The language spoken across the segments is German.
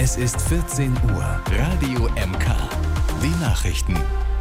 Es ist 14 Uhr. Radio MK. Die Nachrichten.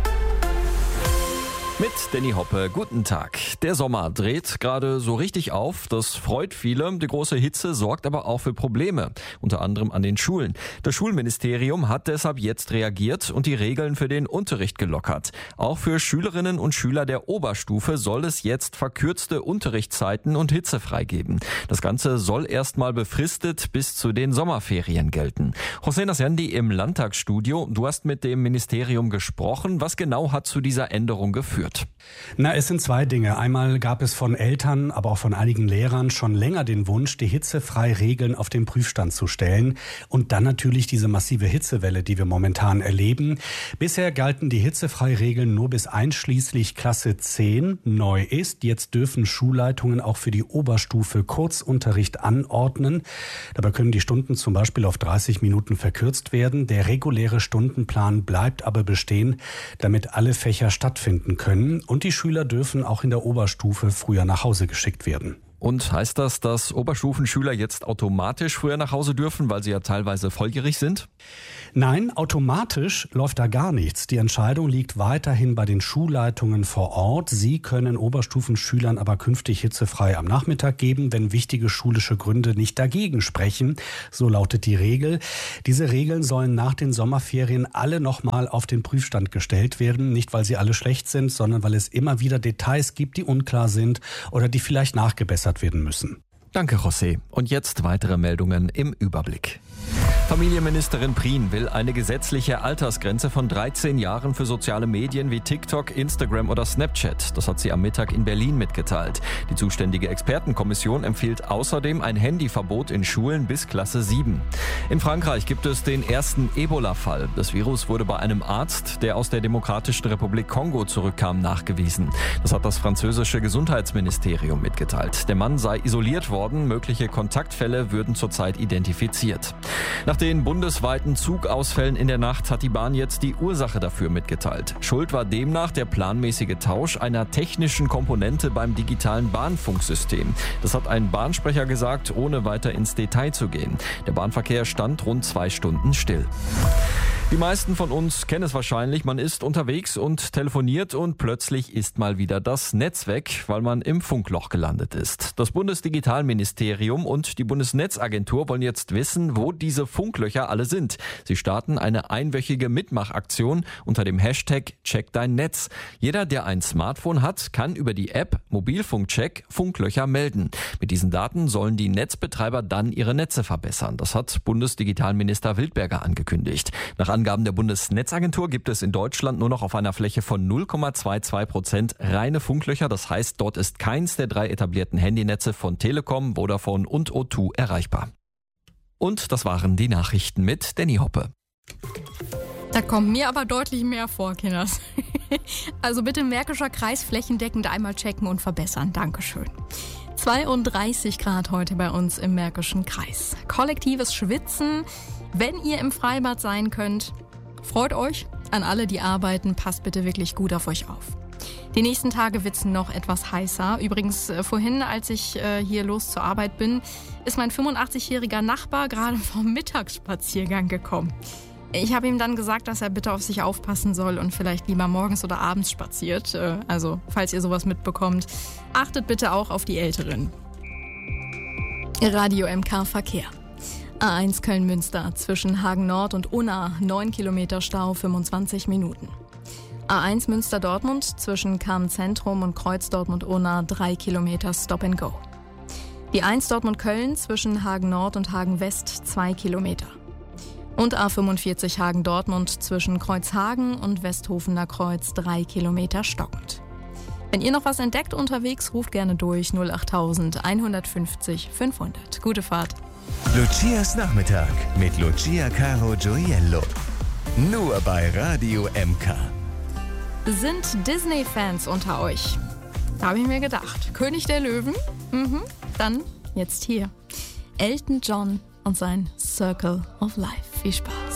Mit Danny Hoppe, guten Tag. Der Sommer dreht gerade so richtig auf. Das freut viele. Die große Hitze sorgt aber auch für Probleme, unter anderem an den Schulen. Das Schulministerium hat deshalb jetzt reagiert und die Regeln für den Unterricht gelockert. Auch für Schülerinnen und Schüler der Oberstufe soll es jetzt verkürzte Unterrichtszeiten und hitzefrei geben. Das Ganze soll erstmal befristet bis zu den Sommerferien gelten. Hossein Asyandi im Landtagsstudio. Du hast mit dem Ministerium gesprochen. Was genau hat zu dieser Änderung geführt? Es sind zwei Dinge. Einmal gab es von Eltern, aber auch von einigen Lehrern schon länger den Wunsch, die Hitzefrei-Regeln auf den Prüfstand zu stellen. Und dann natürlich diese massive Hitzewelle, die wir momentan erleben. Bisher galten die Hitzefrei-Regeln nur bis einschließlich Klasse 10. Neu ist, jetzt dürfen Schulleitungen auch für die Oberstufe Kurzunterricht anordnen. Dabei können die Stunden zum Beispiel auf 30 Minuten verkürzt werden. Der reguläre Stundenplan bleibt aber bestehen, damit alle Fächer stattfinden können. Und die Schüler dürfen auch in der Oberstufe früher nach Hause geschickt werden. Und heißt das, dass Oberstufenschüler jetzt automatisch früher nach Hause dürfen, weil sie ja teilweise volljährig sind? Nein, automatisch läuft da gar nichts. Die Entscheidung liegt weiterhin bei den Schulleitungen vor Ort. Sie können Oberstufenschülern aber künftig hitzefrei am Nachmittag geben, wenn wichtige schulische Gründe nicht dagegen sprechen. So lautet die Regel. Diese Regeln sollen nach den Sommerferien alle nochmal auf den Prüfstand gestellt werden. Nicht, weil sie alle schlecht sind, sondern weil es immer wieder Details gibt, die unklar sind oder die vielleicht nachgebessert werden müssen. Danke, José. Und jetzt weitere Meldungen im Überblick. Familienministerin Prien will eine gesetzliche Altersgrenze von 13 Jahren für soziale Medien wie TikTok, Instagram oder Snapchat. Das hat sie am Mittag in Berlin mitgeteilt. Die zuständige Expertenkommission empfiehlt außerdem ein Handyverbot in Schulen bis Klasse 7. In Frankreich gibt es den ersten Ebola-Fall. Das Virus wurde bei einem Arzt, der aus der Demokratischen Republik Kongo zurückkam, nachgewiesen. Das hat das französische Gesundheitsministerium mitgeteilt. Der Mann sei isoliert worden, mögliche Kontaktfälle würden zurzeit identifiziert. Nach den bundesweiten Zugausfällen in der Nacht hat die Bahn jetzt die Ursache dafür mitgeteilt. Schuld war demnach der planmäßige Tausch einer technischen Komponente beim digitalen Bahnfunksystem. Das hat ein Bahnsprecher gesagt, ohne weiter ins Detail zu gehen. Der Bahnverkehr stand rund 2 Stunden still. Die meisten von uns kennen es wahrscheinlich, man ist unterwegs und telefoniert und plötzlich ist mal wieder das Netz weg, weil man im Funkloch gelandet ist. Das Bundesdigitalministerium und die Bundesnetzagentur wollen jetzt wissen, wo diese Funklöcher alle sind. Sie starten eine einwöchige Mitmachaktion unter dem Hashtag Check dein Netz. Jeder, der ein Smartphone hat, kann über die App Mobilfunkcheck Funklöcher melden. Mit diesen Daten sollen die Netzbetreiber dann ihre Netze verbessern. Das hat Bundesdigitalminister Wildberger angekündigt. Nach Angaben der Bundesnetzagentur gibt es in Deutschland nur noch auf einer Fläche von 0,22% reine Funklöcher. Das heißt, dort ist keins der 3 etablierten Handynetze von Telekom, Vodafone und O2 erreichbar. Und das waren die Nachrichten mit Danny Hoppe. Da kommt mir aber deutlich mehr vor, Kinders. Also bitte Märkischer Kreis flächendeckend einmal checken und verbessern. Dankeschön. 32 Grad heute bei uns im Märkischen Kreis. Kollektives Schwitzen. Wenn ihr im Freibad sein könnt, freut euch. An alle, die arbeiten, passt bitte wirklich gut auf euch auf. Die nächsten Tage wird's noch etwas heißer. Übrigens, vorhin, als ich hier los zur Arbeit bin, ist mein 85-jähriger Nachbar gerade vom Mittagsspaziergang gekommen. Ich habe ihm dann gesagt, dass er bitte auf sich aufpassen soll und vielleicht lieber morgens oder abends spaziert. Also, falls ihr sowas mitbekommt, achtet bitte auch auf die Älteren. Radio MK Verkehr. A1 Köln-Münster zwischen Hagen Nord und Unna 9 Kilometer Stau, 25 Minuten. A1 Münster-Dortmund zwischen Cham-Zentrum und Kreuz Dortmund-Unna 3 Kilometer Stop and Go. Die 1 Dortmund-Köln zwischen Hagen Nord und Hagen West 2 Kilometer. Und A45 Hagen-Dortmund zwischen Kreuzhagen und Westhofener Kreuz 3 Kilometer stockend. Wenn ihr noch was entdeckt unterwegs, ruft gerne durch 08000 150 500. Gute Fahrt. Lucias Nachmittag mit Lucia Caro Gioiello. Nur bei Radio MK. Sind Disney-Fans unter euch? Habe ich mir gedacht. König der Löwen? Dann jetzt hier. Elton John und sein Circle of Life. Viel Spaß.